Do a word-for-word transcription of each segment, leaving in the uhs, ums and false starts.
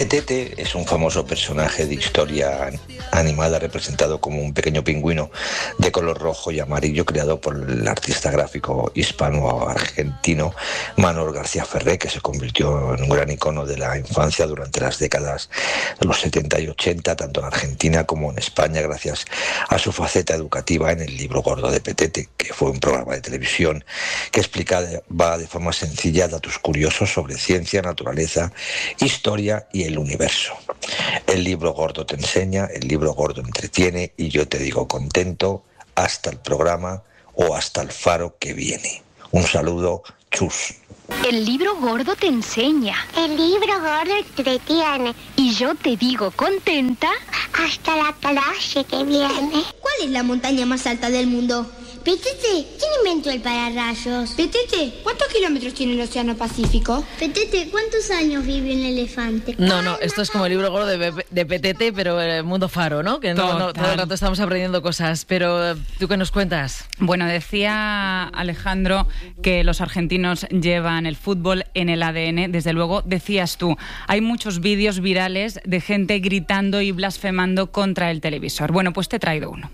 Petete es un famoso personaje de historia animada representado como un pequeño pingüino de color rojo y amarillo creado por el artista gráfico hispano-argentino Manuel García Ferré, que se convirtió en un gran icono de la infancia durante las décadas de los setenta y ochenta, tanto en Argentina como en España, gracias a su faceta educativa en El libro gordo de Petete, que fue un programa de televisión que explicaba de forma sencilla datos curiosos sobre ciencia, naturaleza, historia y el universo. El libro gordo te enseña, el libro gordo entretiene y yo te digo contento hasta el programa o hasta el faro que viene. Un saludo, chus. El libro gordo te enseña. El libro gordo entretiene. Y yo te digo contenta hasta la clase que viene. ¿Cuál es la montaña más alta del mundo? Petete, ¿quién inventó el pararrayos? Petete, ¿cuántos kilómetros tiene el Océano Pacífico? Petete, ¿cuántos años vive un elefante? No, no, esto es como el libro gordo de, de Petete, pero el mundo faro, ¿no? Que no, no, todo el rato estamos aprendiendo cosas. Pero, ¿tú qué nos cuentas? Bueno, decía Alejandro que los argentinos llevan el fútbol en el A D N. Desde luego, decías tú, hay muchos vídeos virales de gente gritando y blasfemando contra el televisor. Bueno, pues te he traído uno.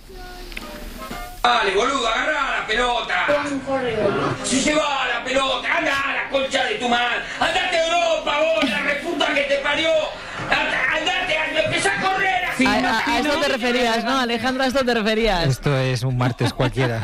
Dale, boludo, agarrá la pelota. Si se va la pelota, anda a la concha de tu madre. Andate a Europa, vos, la reputa que te parió. Andate, empezá a correr. Sí, a, a, a esto te referías, ¿no, Alejandro? A esto te referías. Esto es un martes cualquiera.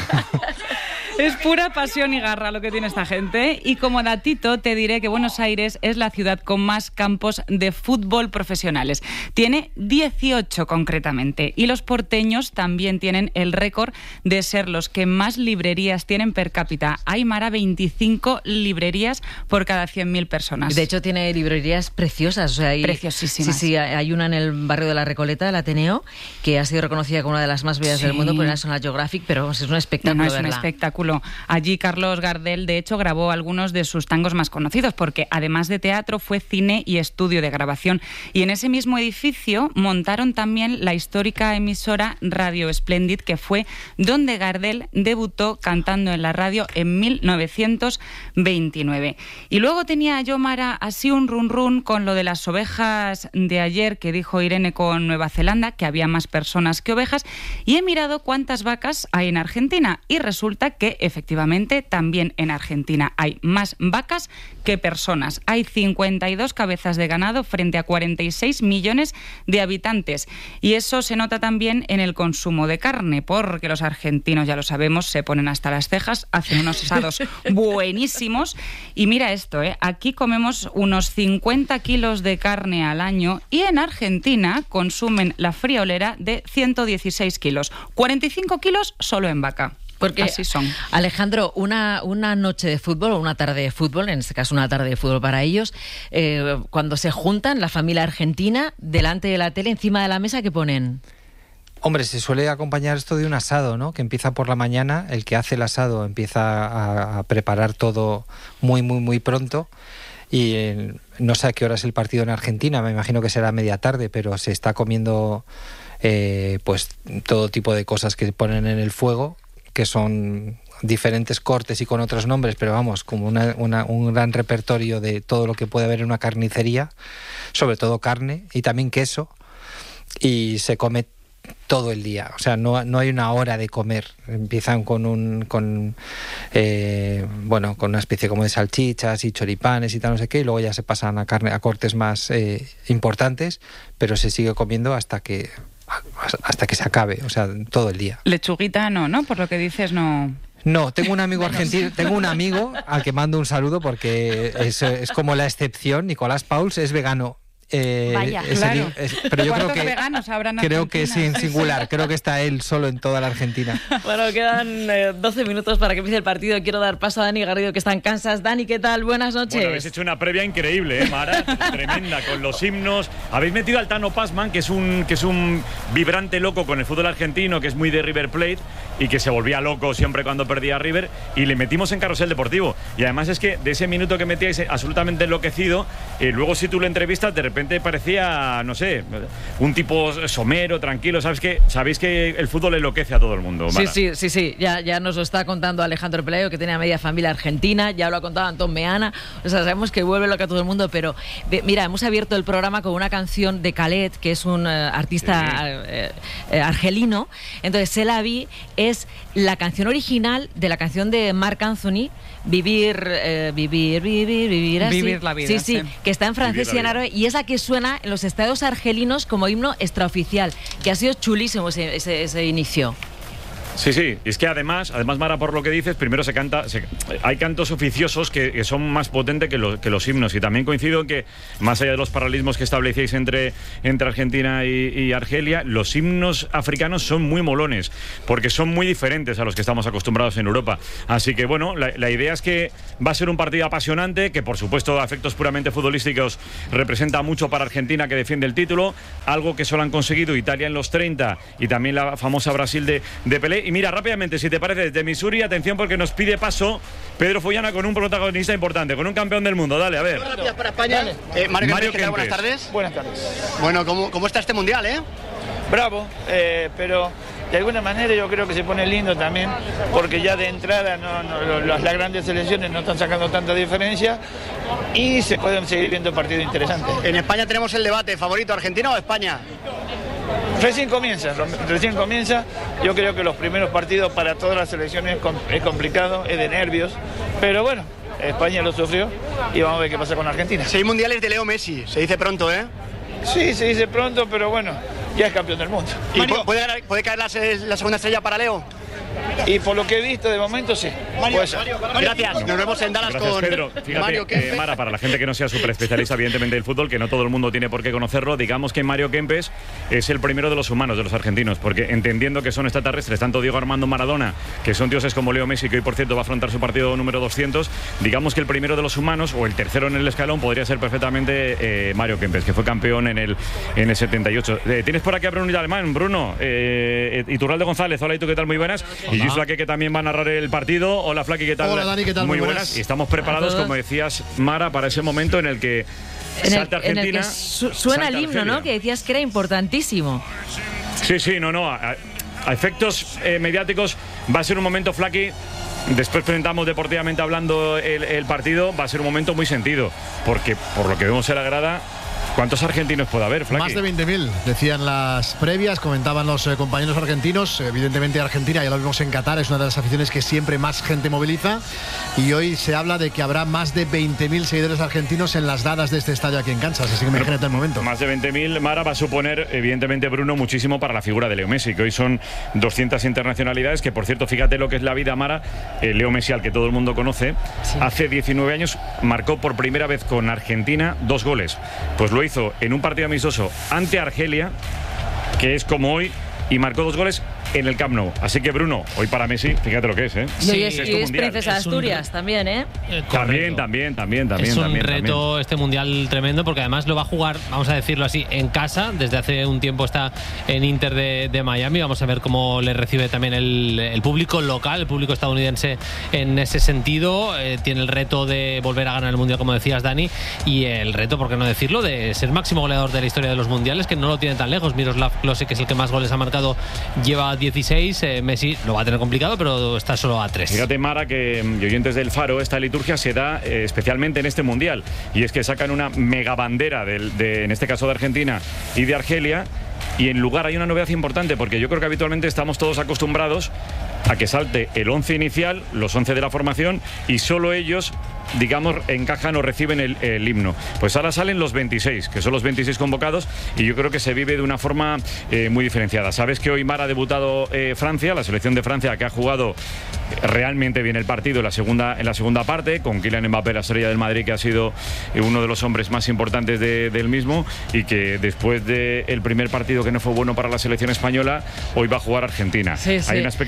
Es pura pasión y garra lo que tiene esta gente. Y como datito te diré que Buenos Aires es la ciudad con más campos de fútbol profesionales. Tiene dieciocho concretamente. Y los porteños también tienen el récord de ser los que más librerías tienen per cápita. Hay, Mara, veinticinco librerías por cada cien mil personas. De hecho, tiene librerías preciosas. O sea, hay, preciosísimas. Sí, sí, hay una en el barrio de la Recoleta, el Ateneo, que ha sido reconocida como una de las más bellas sí. del mundo por la National Geographic, pero es un espectáculo. No, no, es un espectáculo. Allí Carlos Gardel, de hecho, grabó algunos de sus tangos más conocidos, porque además de teatro fue cine y estudio de grabación. Y en ese mismo edificio montaron también la histórica emisora Radio Splendid, que fue donde Gardel debutó cantando en la radio en mil novecientos veintinueve. Y luego tenía yo, Mara, así un run run con lo de las ovejas de ayer que dijo Irene con Nueva Zelanda, que había más personas que ovejas, y he mirado cuántas vacas hay en Argentina y resulta que efectivamente también en Argentina hay más vacas que personas. Hay cincuenta y dos cabezas de ganado frente a cuarenta y seis millones de habitantes. Y eso se nota también en el consumo de carne, porque los argentinos, ya lo sabemos, se ponen hasta las cejas, hacen unos asados buenísimos. Y mira esto, ¿eh? Aquí comemos unos cincuenta kilos de carne al año y en Argentina consumen la friolera de ciento dieciséis kilos. cuarenta y cinco kilos solo en vaca. Porque, así son. Alejandro, una, una noche de fútbol o una tarde de fútbol, en este caso una tarde de fútbol para ellos, eh, cuando se juntan la familia argentina delante de la tele, encima de la mesa, ¿qué ponen? Hombre, se suele acompañar esto de un asado, ¿no? Que empieza por la mañana, el que hace el asado empieza a, a preparar todo muy, muy, muy pronto. Y eh, no sé a qué hora es el partido en Argentina, me imagino que será media tarde, pero se está comiendo eh, pues todo tipo de cosas que ponen en el fuego, que son diferentes cortes y con otros nombres, pero vamos, como una, una, un gran repertorio de todo lo que puede haber en una carnicería, sobre todo carne y también queso, y se come todo el día, o sea, no, no hay una hora de comer. Empiezan con un con eh, bueno, con una especie como de salchichas y choripanes y tal, no sé qué, y luego ya se pasan a carne, a cortes más eh, importantes, pero se sigue comiendo hasta que hasta que se acabe, o sea, todo el día. Lechuguita no, ¿no? Por lo que dices, no. No, tengo un amigo argentino, tengo un amigo al que mando un saludo porque es, es como la excepción. Nicolás Pauls es vegano. Eh, Vaya, es, claro. Es, pero yo creo que veganos habrán creo que sí, en singular, creo que está él solo en toda la Argentina. Bueno, quedan eh, doce minutos para que empiece el partido. Quiero dar paso a Dani Garrido, que está en Kansas. Dani, ¿qué tal? Buenas noches. Bueno, habéis hecho una previa increíble, ¿eh, Mara? Tremenda, con los himnos. Habéis metido al Tano Pazman, que es un que es un vibrante loco con el fútbol argentino, que es muy de River Plate y que se volvía loco siempre cuando perdía River, y le metimos en carrusel deportivo. Y además es que de ese minuto que metíais absolutamente enloquecido, Eh, luego, si tú lo entrevistas, de repente parecía, no sé, un tipo somero, tranquilo. ¿Sabes qué? Sabéis que el fútbol enloquece a todo el mundo, Mara. Sí, sí, sí, sí. Ya, ya nos lo está contando Alejandro Pelayo, que tiene media familia argentina. Ya lo ha contado Antón Meana. O sea, sabemos que vuelve loca a todo el mundo. Pero, de, mira, hemos abierto el programa con una canción de Khaled, que es un uh, artista sí. eh, eh, argelino. Entonces, Se la vi es la canción original de la canción de Marc Anthony, Vivir, eh, vivir, vivir, vivir así. Vivir la vida. Sí, sí, sí, que está en francés y en árabe, y es la que suena en los estados argelinos como himno extraoficial, que ha sido chulísimo ese, ese, ese inicio. Sí, sí, es que además, además Mara, por lo que dices, primero se canta, se, hay cantos oficiosos que, que son más potentes que, lo, que los himnos, y también coincido en que, más allá de los paralelismos que establecéis entre, entre Argentina y, y Argelia, los himnos africanos son muy molones, porque son muy diferentes a los que estamos acostumbrados en Europa. Así que bueno, la, la idea es que va a ser un partido apasionante, que por supuesto a efectos puramente futbolísticos representa mucho para Argentina, que defiende el título, algo que solo han conseguido Italia en los treinta y también la famosa Brasil de, de Pelé. Y mira, rápidamente, si te parece, desde Missouri, atención porque nos pide paso Pedro Follana con un protagonista importante, con un campeón del mundo. Dale, a ver. Rápidas para España. Eh, Mario, Mario Kempes, buenas tardes. Buenas tardes. Bueno, ¿cómo, cómo está este mundial, eh? Bravo, eh, pero de alguna manera yo creo que se pone lindo también, porque ya de entrada no, no, las, las grandes selecciones no están sacando tanta diferencia y se pueden seguir viendo partidos interesantes. En España tenemos el debate, ¿favorito Argentina o España? Recién comienza, recién comienza. Yo creo que los primeros partidos para todas las selecciones es complicado, es de nervios, pero bueno, España lo sufrió y vamos a ver qué pasa con Argentina. Seis mundiales de Leo Messi, se dice pronto, ¿eh? Sí, se dice pronto, pero bueno, ya es campeón del mundo. ¿Y Mario, puede, puede caer la, la segunda estrella para Leo? Y por lo que he visto de momento sí. Mario, pues, Mario, Mario, gracias, nos vemos en Dallas. Gracias, con Pedro. Fíjate, Mario Kempes. Eh, Mara, para la gente que no sea súper especialista evidentemente del fútbol, que no todo el mundo tiene por qué conocerlo, digamos que Mario Kempes es el primero de los humanos, de los argentinos, porque entendiendo que son extraterrestres, tanto Diego Armando Maradona, que son dioses como Leo Messi, que hoy por cierto va a afrontar su partido número doscientos, digamos que el primero de los humanos, o el tercero en el escalón, podría ser perfectamente eh, Mario Kempes, que fue campeón en el, en el setenta y ocho. Eh, Tienes por aquí a Bruno Alemán, Bruno, eh, Iturralde González, hola, ¿y tú qué tal? Muy buenas. Hola. Y Yusla, que también va a narrar el partido. Hola, Flaki, ¿qué tal? Hola, Dani, ¿qué tal? Muy, Muy buenas. buenas. Y estamos preparados, como decías, Mara, para ese momento en el que en salta el, Argentina. En el que su suena el himno, ¿no? Que decías que era importantísimo. Sí, sí, no, no. A, a efectos eh, mediáticos va a ser un momento, Flaki. Después presentamos deportivamente hablando el, el partido. Va a ser un momento muy sentido, porque por lo que vemos en la grada, ¿cuántos argentinos puede haber, Flaki? Más de veinte mil, decían las previas, comentaban los eh, compañeros argentinos. Evidentemente Argentina, ya lo vimos en Qatar, es una de las aficiones que siempre más gente moviliza, y hoy se habla de que habrá más de veinte mil seguidores argentinos en las gradas de este estadio aquí en Kansas, así que imagínate el momento. Más de veinte mil, Mara, va a suponer, evidentemente, Bruno, muchísimo para la figura de Leo Messi, que hoy son doscientas internacionalidades, que por cierto, fíjate lo que es la vida, Mara. eh, Leo Messi, al que todo el mundo conoce, sí. Hace diecinueve años marcó por primera vez con Argentina dos goles. Pues lo hizo en un partido amistoso ante Argelia, que es como hoy, y marcó dos goles en el Camp Nou. Así que, Bruno, hoy para Messi, fíjate lo que es, ¿eh? Sí, y es, es, es princesa de Asturias también, ¿eh? eh también, también, también, también. Es un también, reto también. Este mundial tremendo, porque además lo va a jugar, vamos a decirlo así, en casa. Desde hace un tiempo está en Inter de, de Miami. Vamos a ver cómo le recibe también el, el público local, el público estadounidense en ese sentido. Eh, tiene el reto de volver a ganar el mundial, como decías, Dani, y el reto, por qué no decirlo, de ser máximo goleador de la historia de los mundiales, que no lo tiene tan lejos. Miroslav Klose, que es el que más goles ha marcado, lleva dieciséis. Eh, Messi lo va a tener complicado, pero está solo a tres. Fíjate, Mara, que y oyentes del Faro, esta liturgia se da eh, especialmente en este mundial, y es que sacan una mega bandera del, de, en este caso de Argentina y de Argelia, y en lugar hay una novedad importante, porque yo creo que habitualmente estamos todos acostumbrados a que salte el once inicial, los once de la formación, y solo ellos, digamos, encajan o reciben el, el himno. Pues ahora salen los veintiséis, que son los veintiséis convocados, y yo creo que se vive de una forma eh, muy diferenciada. Sabes que hoy, Mara, ha debutado eh, Francia, la selección de Francia, que ha jugado realmente bien el partido en la segunda, en la segunda parte, con Kylian Mbappé, la estrella del Madrid, que ha sido eh, uno de los hombres más importantes de, del mismo, y que después del primer partido que no fue bueno para la selección española, hoy va a jugar Argentina. Sí, sí. Hay una expectación muy,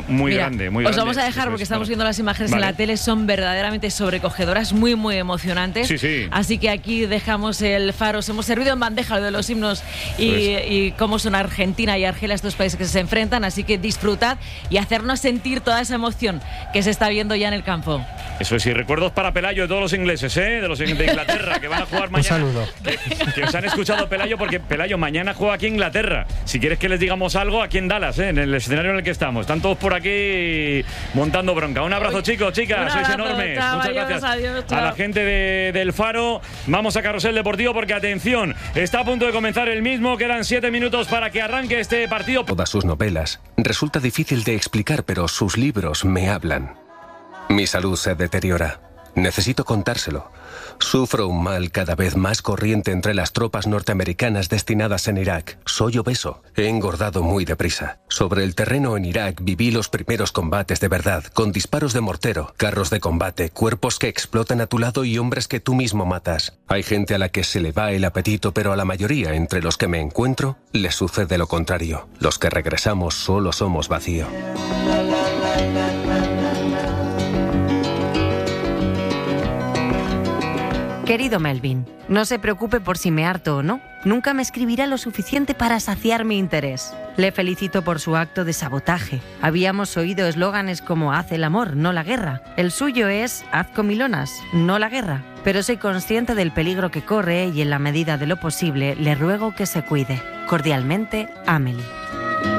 muy Mira, grande, muy os grande. vamos a dejar Eso porque es, estamos vale. viendo las imágenes Vale. en la tele, son verdaderamente sobrecogedoras, muy, muy emocionantes. Sí, sí. Así que aquí dejamos el Faro. Os hemos servido en bandeja lo de los himnos y, Pues. y cómo son Argentina y Argelia, estos países que se enfrentan. Así que disfrutad y hacernos sentir toda esa emoción que se está viendo ya en el campo. Eso es, y recuerdos para Pelayo de todos los ingleses, ¿eh? De los de Inglaterra, que van a jugar mañana. Un saludo. Que, que os han escuchado Pelayo, porque Pelayo mañana juega aquí en Inglaterra. Si quieres que les digamos algo, aquí en Dallas, ¿eh? En el escenario en el que estamos. Están todos por aquí montando bronca. Un abrazo, chicos, chicas, Un sois abrazo, enormes. chao, Muchas adiós, gracias adiós, a chao. la gente de, del Faro. Vamos a Carrusel Deportivo porque, atención, está a punto de comenzar el mismo. Quedan siete minutos para que arranque este partido. Todas sus novelas. Resulta difícil de explicar, pero sus libros me hablan. Mi salud se deteriora. Necesito contárselo. Sufro un mal cada vez más corriente entre las tropas norteamericanas destinadas en Irak. Soy obeso. He engordado muy deprisa. Sobre el terreno en Irak viví los primeros combates de verdad, con disparos de mortero, carros de combate, cuerpos que explotan a tu lado y hombres que tú mismo matas. Hay gente a la que se le va el apetito, pero a la mayoría entre los que me encuentro les sucede lo contrario. Los que regresamos solo somos vacío. Querido Melvin, no se preocupe por si me harto o no. Nunca me escribirá lo suficiente para saciar mi interés. Le felicito por su acto de sabotaje. Habíamos oído eslóganes como haz el amor, no la guerra. El suyo es haz comilonas, no la guerra. Pero soy consciente del peligro que corre y en la medida de lo posible le ruego que se cuide. Cordialmente, Amelie.